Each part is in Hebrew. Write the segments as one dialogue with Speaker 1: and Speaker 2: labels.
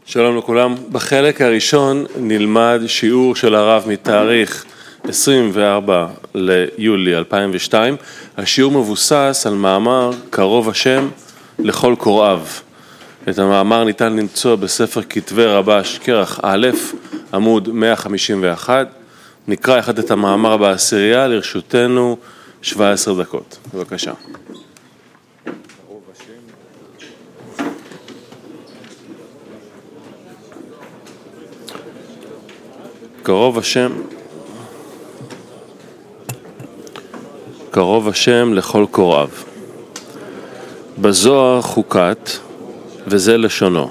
Speaker 1: שלום לכולם. בחלק הראשון נלמד שיעור של הרב מתאריך 24 ליולי 2002. השיעור מבוסס על מאמר קרוב השם לכל קוראיו. את המאמר ניתן למצוא בספר כתבי רבש כרך א', עמוד 151. נקרא אחד את המאמר בעשירייה, לרשותנו 17 דקות. בבקשה. קרוב השם לכל קוראיו. בזוהר חוקת, וזה לשונו.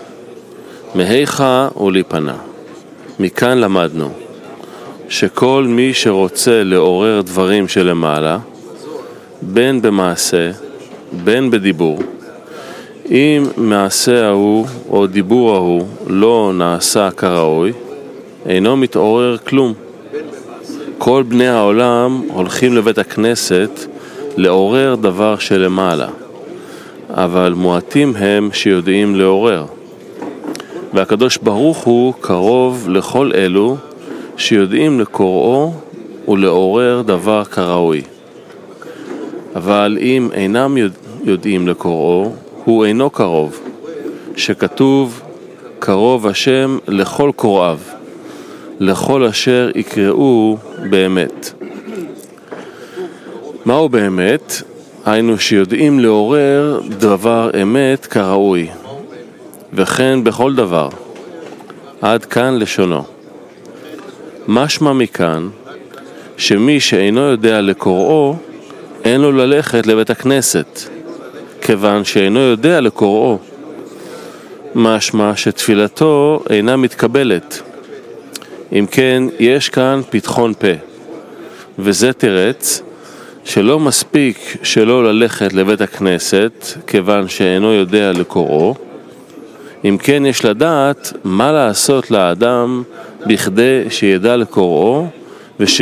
Speaker 1: מהיכה ולהיפנה. מכאן למדנו, שכל מי שרוצה לעורר דברים שלמעלה, בין במעשה, בין בדיבור, אם מעשה ההוא או דיבור ההוא לא נעשה כראוי, אינו מתעורר כלום. כל בני העולם הולכים לבית הכנסת לעורר דבר שלמעלה, אבל מועטים הם שיודעים לעורר. והקדוש ברוך הוא קרוב לכל אלו שיודעים לקוראו ולעורר דבר כראוי. אבל אם אינם יודעים לקוראו, הוא אינו קרוב, שכתוב קרוב השם לכל קוראיו, לכל אשר יקראו באמת. מהו באמת? היינו שיודעים לעורר דבר אמת כראוי, וכן בכל דבר. עד כאן לשונו. משמע מכאן שמי שאינו יודע לקוראו, אין לו ללכת לבית הכנסת, כיוון שאינו יודע לקוראו. משמע שתפילתו אינה מתקבלת. אם כן, יש כאן פתחון פה, וזה תרץ שלא מספיק שלא ללכת לבית הכנסת, כיוון שאינו יודע לקוראו. אם כן, יש לדעת מה לעשות לאדם בכדי שידע לקוראו